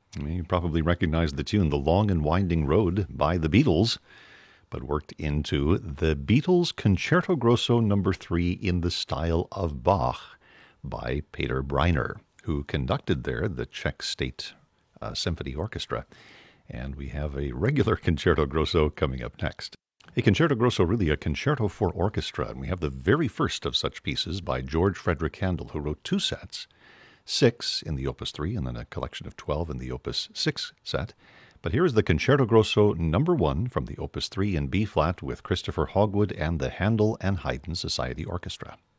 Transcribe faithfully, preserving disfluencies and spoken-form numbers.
You probably recognize the tune The Long and Winding Road by the Beatles, but worked into the Beatles Concerto Grosso number three in the style of Bach by Peter Breiner, who conducted there the Czech State uh, Symphony Orchestra. And we have a regular Concerto Grosso coming up next. A Concerto Grosso, really a concerto for orchestra, and we have the very first of such pieces by George Frederick Handel, who wrote two sets, six in the Opus three and then a collection of twelve in the Opus six set. But here is the Concerto Grosso number one from the Opus three in B-flat with Christopher Hogwood and the Handel and Haydn Society Orchestra.